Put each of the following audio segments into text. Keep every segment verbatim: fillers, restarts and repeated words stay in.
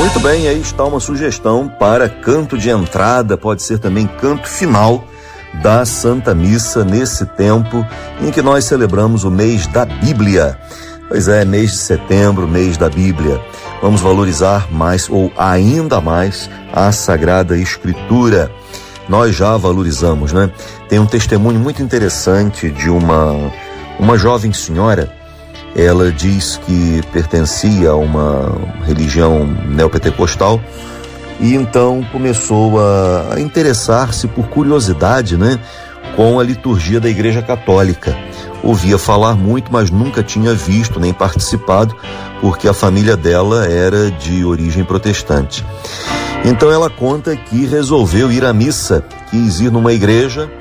Muito bem, aí está uma sugestão para canto de entrada, pode ser também canto final da Santa Missa nesse tempo em que nós celebramos o mês da Bíblia. Pois é, mês de setembro, mês da Bíblia. Vamos valorizar mais ou ainda mais a Sagrada Escritura. Nós já valorizamos, né? Tem um testemunho muito interessante de uma, uma jovem senhora. Ela diz que pertencia a uma religião neopentecostal e então começou a, a interessar-se por curiosidade, né, com a liturgia da Igreja Católica. Ouvia falar muito, mas nunca tinha visto nem participado, porque a família dela era de origem protestante. Então ela conta que resolveu ir à missa, quis ir numa igreja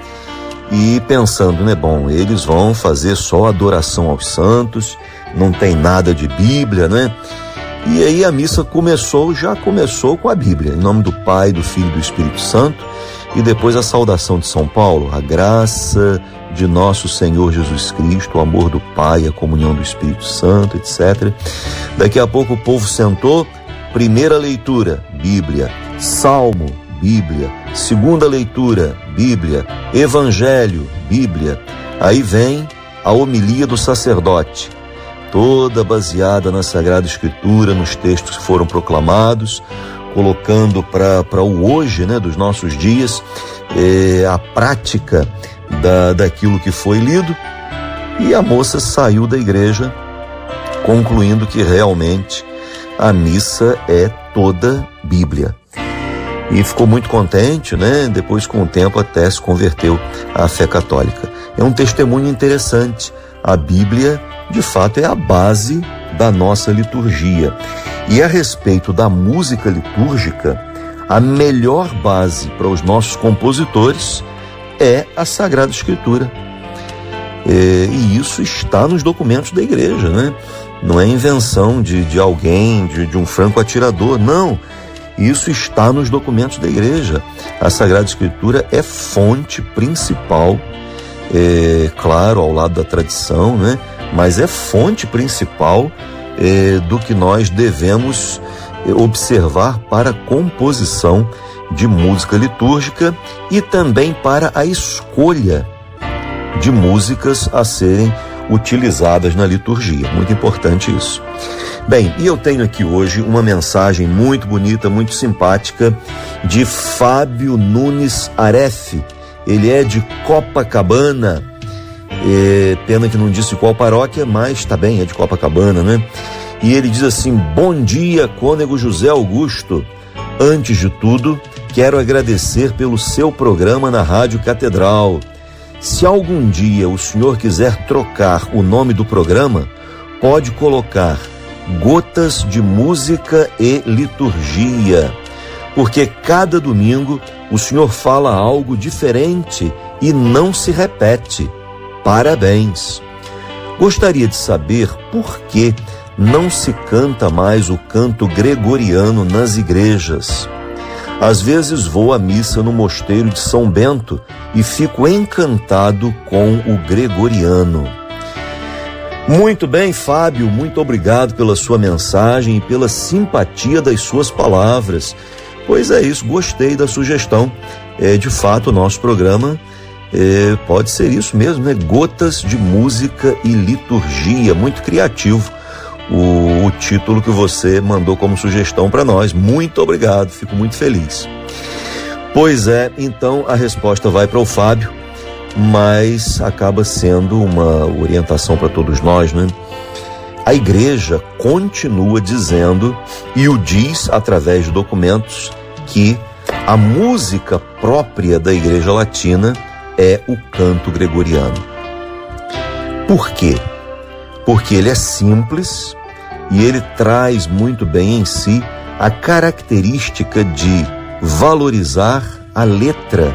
e pensando, né, bom, eles vão fazer só adoração aos santos, não tem nada de Bíblia, né? E aí a missa começou, já começou com a Bíblia, em nome do Pai, do Filho e do Espírito Santo, e depois a saudação de São Paulo, a graça de nosso Senhor Jesus Cristo, o amor do Pai, a comunhão do Espírito Santo, etcétera. Daqui a pouco o povo sentou, primeira leitura, Bíblia, Salmo, Bíblia, segunda leitura, Bíblia, Evangelho, Bíblia. Aí vem a homilia do sacerdote, toda baseada na Sagrada Escritura, nos textos que foram proclamados, colocando para o hoje, né, dos nossos dias, é, a prática da, daquilo que foi lido. E a moça saiu da igreja concluindo que realmente a missa é toda Bíblia. E ficou muito contente, né? Depois, com o tempo, até se converteu à fé católica. É um testemunho interessante. A Bíblia, de fato, é a base da nossa liturgia. E a respeito da música litúrgica, a melhor base para os nossos compositores é a Sagrada Escritura. É, e isso está nos documentos da igreja, né? Não é invenção de, de alguém, de, de um franco atirador, não. Isso está nos documentos da igreja. A Sagrada Escritura é fonte principal, é, claro, ao lado da tradição, né? Mas é fonte principal é, do que nós devemos é, observar para a composição de música litúrgica e também para a escolha de músicas a serem utilizadas na liturgia. Muito importante isso. Bem, e eu tenho aqui hoje uma mensagem muito bonita, muito simpática, de Fábio Nunes Aref. Ele é de Copacabana. É, pena que não disse qual paróquia, mas tá bem, é de Copacabana, né? E ele diz assim: bom dia, cônego José Augusto. Antes de tudo, quero agradecer pelo seu programa na Rádio Catedral. Se algum dia o senhor quiser trocar o nome do programa, pode colocar Gotas de Música e Liturgia, porque cada domingo o senhor fala algo diferente e não se repete. Parabéns! Gostaria de saber por que não se canta mais o canto gregoriano nas igrejas. Às vezes vou à missa no mosteiro de São Bento e fico encantado com o gregoriano. Muito bem, Fábio, muito obrigado pela sua mensagem e pela simpatia das suas palavras. Pois é isso, gostei da sugestão. É, de fato, o nosso programa é, pode ser isso mesmo, né? Gotas de Música e Liturgia, muito criativo o, o título que você mandou como sugestão para nós. Muito obrigado, fico muito feliz. Pois é, então a resposta vai para o Fábio, mas acaba sendo uma orientação para todos nós, né? A igreja continua dizendo, e o diz através de documentos, que a música própria da Igreja Latina é o canto gregoriano. Por quê? Porque ele é simples e ele traz muito bem em si a característica de valorizar a letra,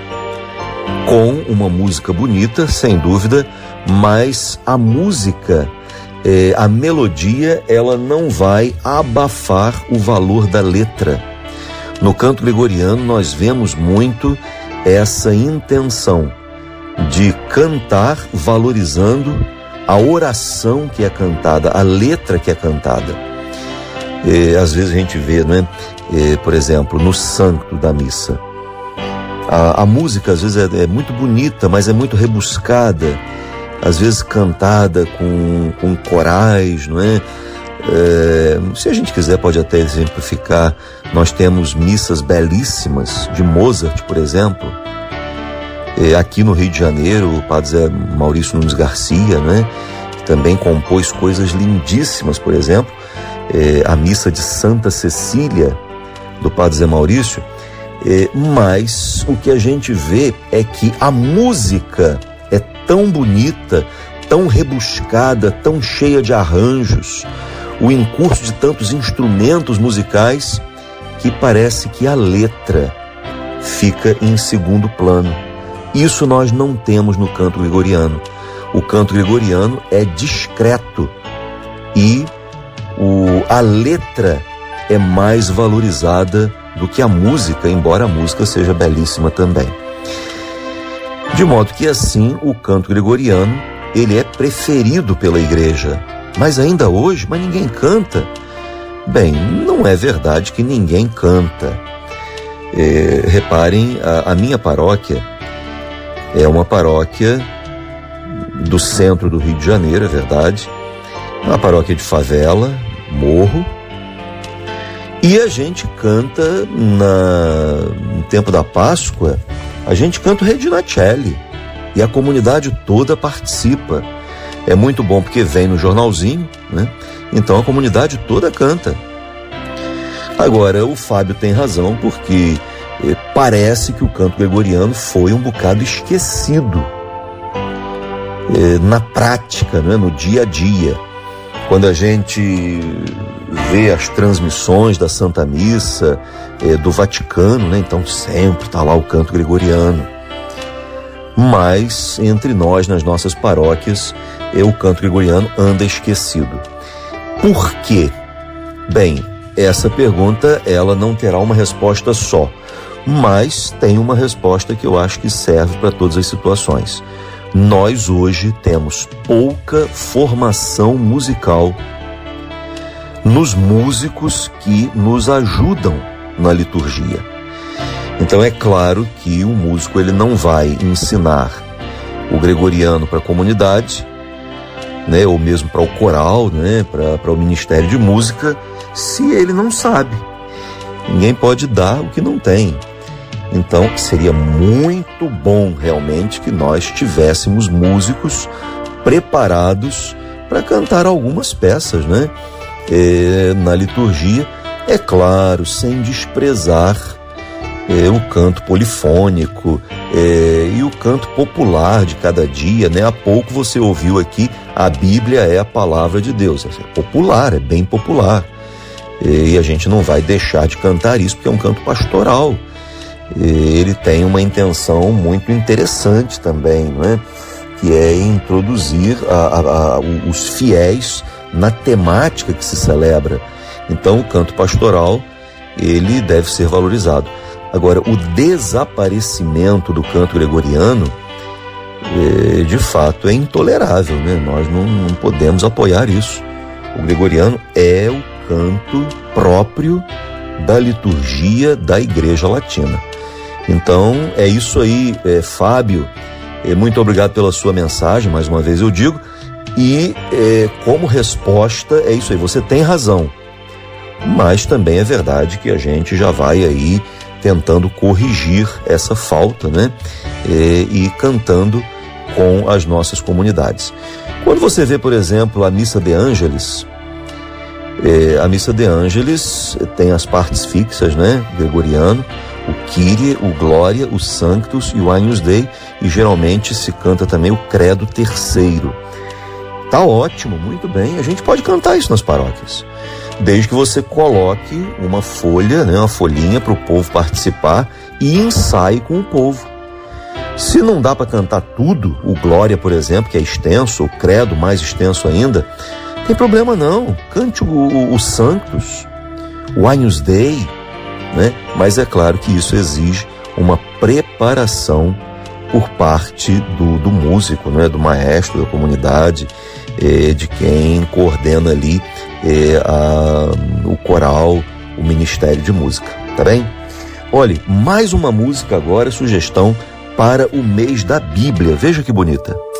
com uma música bonita, sem dúvida, mas a música, é, a melodia, ela não vai abafar o valor da letra. No canto gregoriano nós vemos muito essa intenção de cantar valorizando a oração que é cantada, a letra que é cantada. É, às vezes a gente vê, né? É, por exemplo, no Sancto da missa, a, a música às vezes é, é muito bonita, mas é muito rebuscada, às vezes cantada com, com corais, não é? É, se a gente quiser pode até exemplificar. Nós temos missas belíssimas de Mozart, por exemplo. É, aqui no Rio de Janeiro, o padre Zé Maurício Nunes Garcia, né, também compôs coisas lindíssimas. Por exemplo, é, a missa de Santa Cecília do padre Zé Maurício. É, mas o que a gente vê é que a música é tão bonita, tão rebuscada, tão cheia de arranjos, o encurso de tantos instrumentos musicais, que parece que a letra fica em segundo plano. Isso nós não temos no canto gregoriano. O canto gregoriano é discreto e o, a letra é mais valorizada do que a música, embora a música seja belíssima também. De modo que assim o canto gregoriano ele é preferido pela igreja. Mas ainda hoje, mas ninguém canta. Bem, não é verdade que ninguém canta. É, reparem, a, a minha paróquia é uma paróquia do centro do Rio de Janeiro, é verdade. Uma paróquia de favela, morro. E a gente canta, na, no tempo da Páscoa, a gente canta o Regina Coeli. E a comunidade toda participa. É muito bom porque vem no jornalzinho, né? Então a comunidade toda canta. Agora, o Fábio tem razão, porque eh, parece que o canto gregoriano foi um bocado esquecido eh, na prática, né? No dia a dia. Quando a gente vê as transmissões da Santa Missa, eh, do Vaticano, né? Então sempre está lá o canto gregoriano. Mas entre nós, nas nossas paróquias, o canto gregoriano anda esquecido. Por quê? Bem, essa pergunta ela não terá uma resposta só, mas tem uma resposta que eu acho que serve para todas as situações. Nós hoje temos pouca formação musical nos músicos que nos ajudam na liturgia. Então é claro que o músico ele não vai ensinar o gregoriano para a comunidade, né, ou mesmo para o coral, né, para o Ministério de Música, se ele não sabe. Ninguém pode dar o que não tem. Então seria muito bom realmente que nós tivéssemos músicos preparados para cantar algumas peças, né, é, na liturgia. É claro, sem desprezar É, o canto polifônico é, e o canto popular de cada dia, né? Há pouco você ouviu aqui, a Bíblia é a palavra de Deus. É popular, é bem popular. É, e a gente não vai deixar de cantar isso, porque é um canto pastoral. É, ele tem uma intenção muito interessante também, não é? Que é introduzir a, a, a, os fiéis na temática que se celebra. Então o canto pastoral, ele deve ser valorizado. Agora, o desaparecimento do canto gregoriano, é, de fato, é intolerável, né? Nós não, não podemos apoiar isso. O gregoriano é o canto próprio da liturgia da Igreja Latina. Então, é isso aí, é, Fábio. É, muito obrigado pela sua mensagem, mais uma vez eu digo. E, é, como resposta, é isso aí, você tem razão. Mas também é verdade que a gente já vai aí tentando corrigir essa falta, né? E, e cantando com as nossas comunidades. Quando você vê, por exemplo, a Missa de Ângeles, é, a Missa de Ângeles tem as partes fixas, né? Gregoriano, o Kyrie, o Glória, o Sanctus e o Agnus Dei, e geralmente se canta também o Credo Terceiro. Tá ótimo, muito bem, a gente pode cantar isso nas paróquias, desde que você coloque uma folha, né, uma folhinha para o povo participar e ensaie com o povo. Se não dá para cantar tudo, o Glória, por exemplo, que é extenso, o Credo mais extenso ainda, tem problema não, cante o, o, o Sanctus, o Agnus Dei, né? Mas é claro que isso exige uma preparação por parte do, do músico, né? Do maestro, da comunidade, eh, de quem coordena ali é, a, o coral, o Ministério de Música, tá bem? Olhe, mais uma música agora, sugestão para o mês da Bíblia. Veja que bonita.